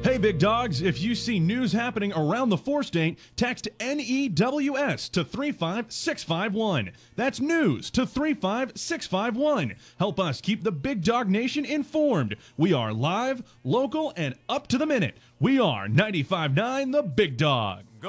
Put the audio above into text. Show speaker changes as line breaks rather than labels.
Hey, big dogs, if you see news happening around the four-state, text NEWS to 35651. That's news to 35651. Help us keep the Big Dog Nation informed. We are live, local, and up to the minute. We are 95.9 The Big Dog.